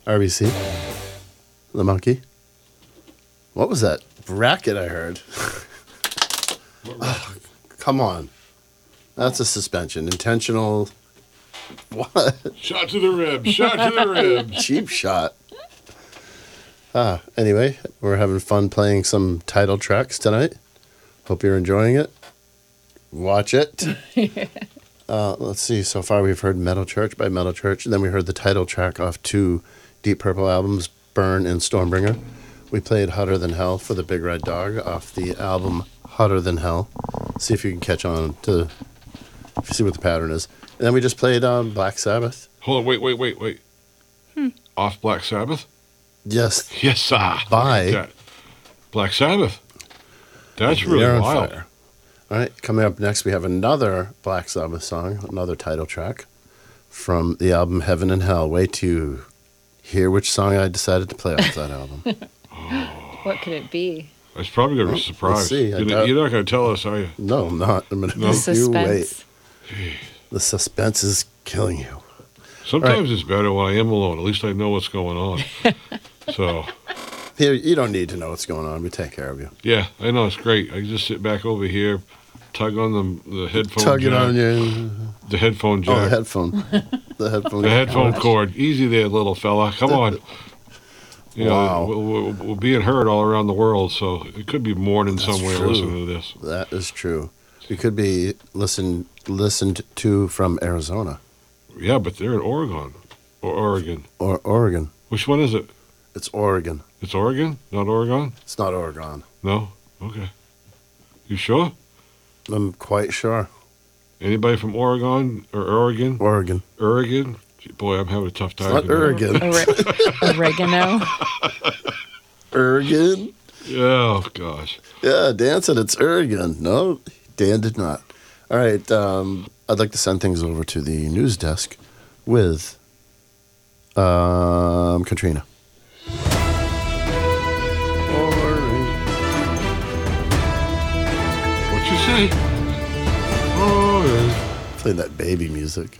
RBC, the monkey. What was that bracket I heard? Oh, come on. That's a suspension. Intentional. What? Shot to the rib. Shot to the rib. Cheap shot. Anyway, we're having fun playing some title tracks tonight. Hope you're enjoying it. Watch it. Let's see. So far, we've heard Metal Church by Metal Church, and then we heard the title track off 2 Deep Purple albums, Burn and Stormbringer. We played Hotter Than Hell for the Big Red Dog off the album Hotter Than Hell. See if you can catch on to see what the pattern is. And then we just played Black Sabbath. Hold on. Wait. Off Black Sabbath? Yes. Yes, sir. By Black Sabbath. That's really They're on wild. Fire. All right, coming up next, we have another Black Sabbath song, another title track from the album Heaven and Hell. Wait to hear which song I decided to play off that album. What could it be? It's probably going to be a surprise. Let's see. You're not going to tell us, are you? No, I'm not. I'm going to The make you wait. suspense. The suspense is killing you. Sometimes it's better when I am alone. At least I know what's going on. So, Here, you don't need to know what's going on. We take care of you. yeah, I know. It's great. I just sit back over here, tug on the headphone Tug jack. it on your... The headphone jack. Oh, the headphone. The headphone. The headphone cord. Easy there, little fella. Come on. You Wow. know, we're being heard all around the world, so it could be morning somewhere true. listening to this. That is true. We could be listened to from Arizona. Yeah, but they're in Oregon. Or Oregon. Or Oregon. Which one is it? It's Oregon. It's Oregon? Not Oregon? It's not Oregon. No? Okay. You sure? I'm quite sure. Anybody from Oregon or Oregon? Oregon. Oregon? Boy, I'm having a tough time. It's not Oregon. Oregano. Oregon? Oh, gosh. Yeah, Dan said it's Oregon. No, Dan did not. All right, I'd like to send things over to the news desk with Katrina. What you say? Oh, Play that baby music.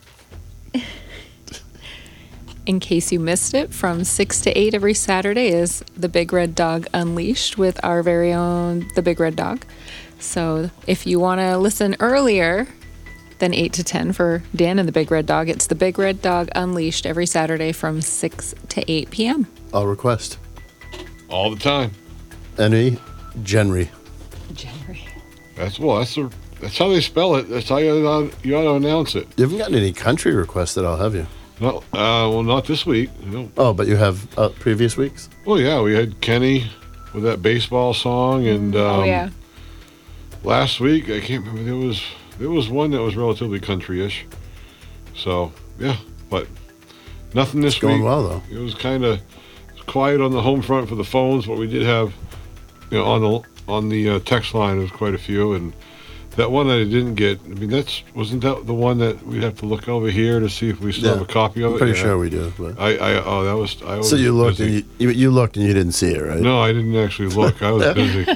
In case you missed it, from 6 to 8 every Saturday is The Big Red Dog Unleashed with our very own The Big Red Dog. So if you want to listen earlier than 8 to 10 for Dan and The Big Red Dog, it's The Big Red Dog Unleashed every Saturday from 6 to 8 p.m. I'll request. all the time. Henry Genry. January. That's how they spell it. That's how you ought to announce it. You haven't gotten any country requests at all, have you? Not this week. No. Oh, but you have previous weeks? Well, yeah, we had Kenny with that baseball song, and Oh, yeah. last week I can't remember. There was one that was relatively country-ish. So yeah, but nothing this It's going week. well, though. It was kind of quiet on the home front for the phones, but we did have, on the text line, there was quite a few, and that one that I didn't get. I mean, wasn't that the one that we'd have to look over here to see if we still have a copy of it? I'm pretty Yeah. sure we do. But. I was So you looked busy. and you looked and you didn't see it, right? No, I didn't actually look. I was busy.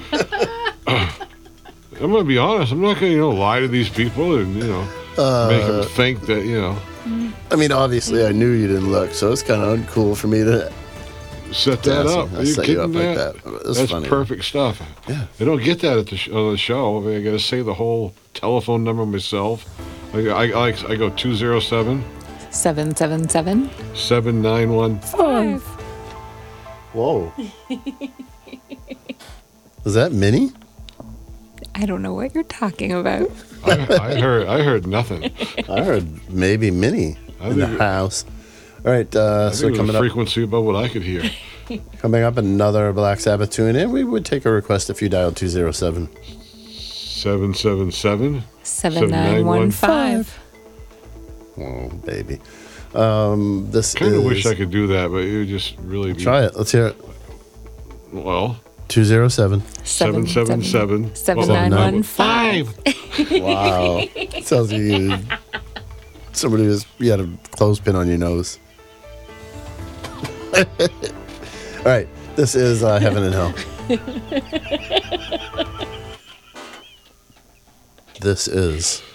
I'm going to be honest. I'm not going to, lie to these people and, make them think that, I mean, obviously, I knew you didn't look, so it's kind of uncool for me to set that up. Are you set you kidding up me? like that. That's funny. perfect stuff. Yeah. I don't get that on the show. I mean, I got to say the whole telephone number myself. I go 207 777 791. 5. Whoa. Was that Minnie? I don't know what you're talking about. I heard nothing. I heard maybe Minnie I in the think- house. All right, I so think it was coming a up, frequency above what I could hear. another Black Sabbath tune in. We would take a request if you dial 207. 777. 7915. Oh, baby. This Kind is... of wish I could do that, but it would just really be. Try it. Let's hear it. Well, 207. 777 7915. Wow. Sounds like you had a clothespin on your nose. All right. This is Heaven and Hell. This is